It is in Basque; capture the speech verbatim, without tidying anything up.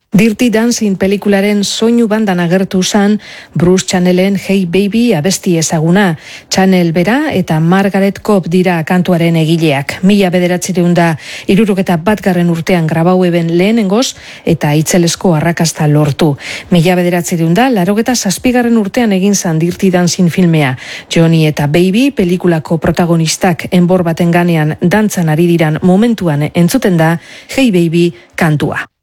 Dirty Dancing pelikularen soinu bandan agertu zen Bruce Channelen Hey Baby abesti ezaguna. Channel bera eta Margaret Cobb dira kantuaren egileak. Mila bederatzireun da hirurogeta batgarren urtean grabau eben lehenengoz eta itzelesko arrakasta lortu. Mila bederatzireun da larogeta zazpigarren urtean egin zan Dirty Dancing filmea. Johnny eta Baby pelikulako protagonistak enbor baten ganean dantzan ari diran momentuan entzuten da Hey Baby kantua.